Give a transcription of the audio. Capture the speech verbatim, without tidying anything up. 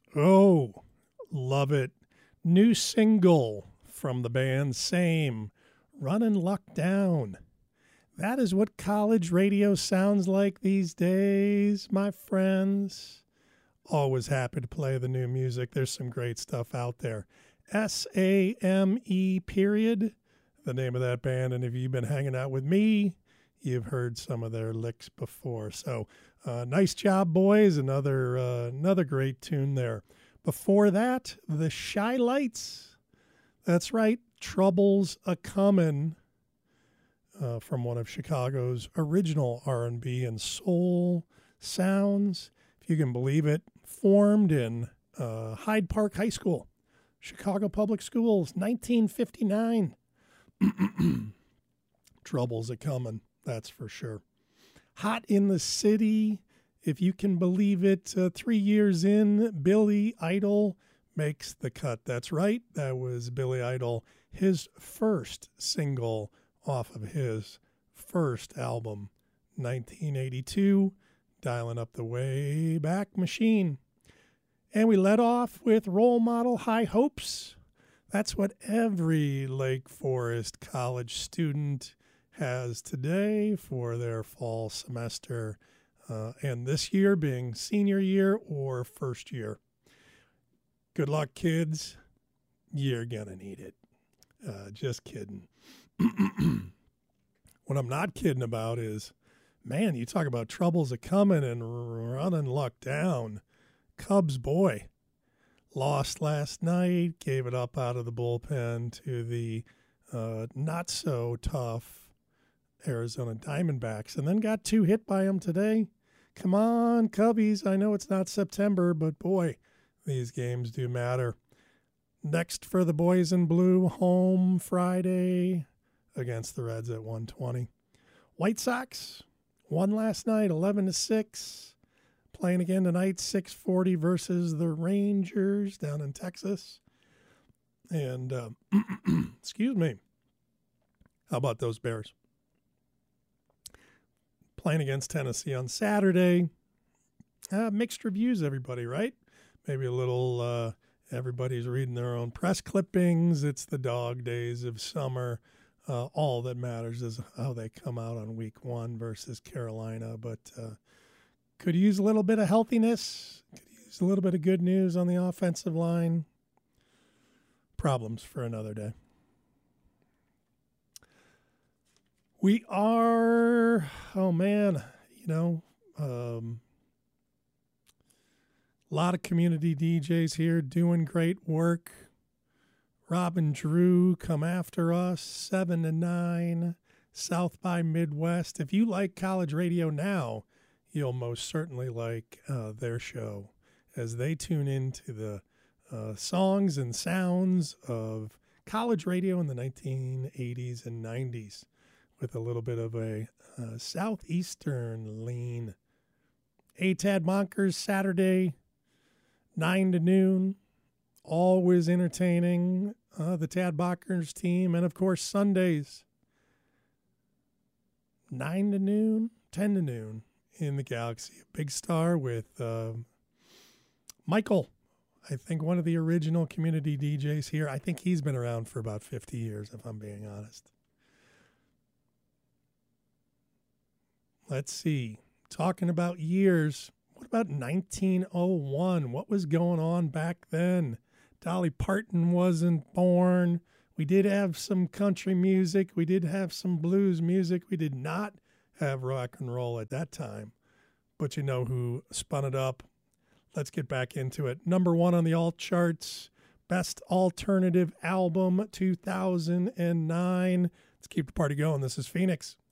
Oh, love it. New single from the band Same, Runnin' Luck Down. That is what college radio sounds like these days, my friends. Always happy to play the new music. There's some great stuff out there. S A M E period, the name of that band. And if you've been hanging out with me, you've heard some of their licks before. So uh, nice job, boys. Another, uh, another great tune there. Before that, the Shy Lights. That's right, Trouble's a Comin'. Uh, from one of Chicago's original R and B and soul sounds, if you can believe it, formed in uh, Hyde Park High School, Chicago Public Schools, nineteen fifty-nine. Trouble's a comin', that's for sure. Hot in the City, if you can believe it, uh, three years in, Billy Idol makes the cut. That's right, that was Billy Idol, his first single off of his first album, nineteen eighty-two, Dialing Up the Way Back Machine. And we led off with Role Model High Hopes. That's what every Lake Forest college student has today for their fall semester, uh, and this year being senior year or first year. Good luck, kids. You're gonna need it. Uh, just kidding. What I'm not kidding about is, man, you talk about troubles a coming and running luck down. Cubs boy lost last night, gave it up out of the bullpen to the uh, not so tough Arizona Diamondbacks, and then got two hit by them today. Come on, Cubbies. I know it's not September, but boy, these games do matter. Next for the boys in blue, home Friday against the Reds at one twenty. White Sox won last night eleven to six. Playing again tonight, six forty versus the Rangers down in Texas. And, uh, excuse me, how about those Bears? Playing against Tennessee on Saturday. Uh, mixed reviews, everybody, right? Maybe a little, uh, everybody's reading their own press clippings. It's the dog days of summer. Uh, all that matters is how they come out on week one versus Carolina. But uh, could use a little bit of healthiness. Could use a little bit of good news on the offensive line. Problems for another day. We are, oh man, you know, um, a lot of community D Js here doing great work. Rob and Drew come after us, seven to nine, South by Midwest. If you like college radio now, you'll most certainly like uh, their show as they tune into the uh, songs and sounds of college radio in the nineteen eighties and nineties with a little bit of a uh, southeastern lean. A T A D Monkers Saturday, nine to noon. Always entertaining, uh, the Tad Bockers team. And, of course, Sundays, nine to noon, ten to noon in the Galaxy. A big star with uh, Michael, I think one of the original community D Js here. I think he's been around for about fifty years, if I'm being honest. Let's see. Talking about years, what about nineteen oh one? What was going on back then? Dolly Parton wasn't born. We did have some country music. We did have some blues music. We did not have rock and roll at that time. But you know who spun it up. Let's get back into it. Number one on the alt charts. Best Alternative Album two thousand nine. Let's keep the party going. This is Phoenix.